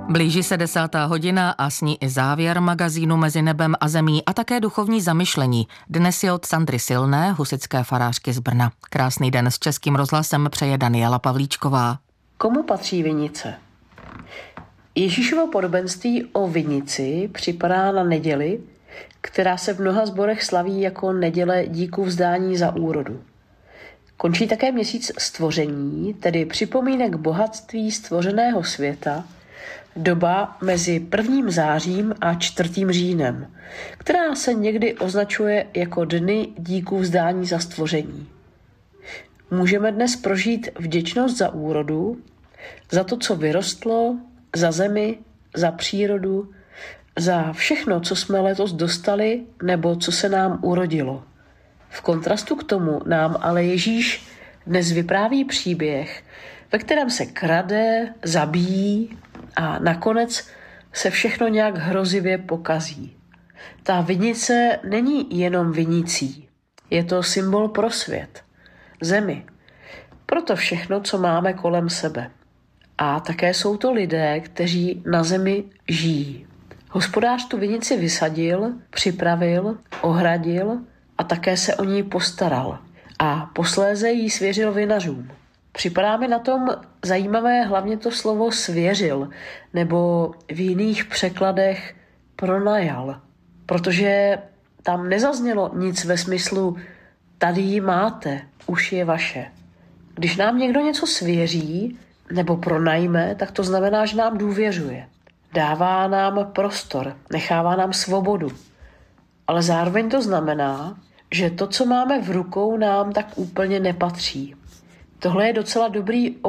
Blíží se 10. hodina a s ní i závěr magazínu Mezi nebem a zemí a také duchovní zamyšlení. Dnes je od Sandry Silné, husitské farářky z Brna. Krásný den s Českým rozhlasem přeje Daniela Pavlíčková. Komu patří vinice? Ježíšovo podobenství o vinici připadá na neděli, která se v mnoha sborech slaví jako neděle díku vzdání za úrodu. Končí také měsíc stvoření, tedy připomínek bohatství stvořeného světa, doba mezi 1. zářím a 4. říjnem, která se někdy označuje jako dny díku vzdání za stvoření. Můžeme dnes prožít vděčnost za úrodu, za to, co vyrostlo, za zemi, za přírodu, za všechno, co jsme letos dostali nebo co se nám urodilo. V kontrastu k tomu nám ale Ježíš dnes vypráví příběh, ve kterém se krade, zabíjí a nakonec se všechno nějak hrozivě pokazí. Ta vinice není jenom vinicí, je to symbol pro svět, zemi, proto všechno, co máme kolem sebe. A také jsou to lidé, kteří na zemi žijí. Hospodář tu vinici vysadil, připravil, ohradil a také se o ní postaral. A posléze ji svěřil vinařům. Připadá mi na tom zajímavé hlavně to slovo svěřil, nebo v jiných překladech pronajal, protože tam nezaznělo nic ve smyslu tady ji máte, už je vaše. Když nám někdo něco svěří nebo pronajme, tak to znamená, že nám důvěřuje. Dává nám prostor, nechává nám svobodu. Ale zároveň to znamená, že to, co máme v rukou, nám tak úplně nepatří. Tohle je docela dobrý